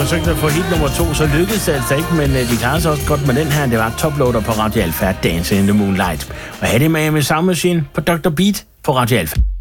forsøgte at få hit nummer 2, så lykkedes det altså ikke, men de klarede sig også godt med den her. Det var Toploader på Radio Alpha, Dance in the Moonlight. Og her er det med Sound Machine på Dr. Beat på Radio Alpha.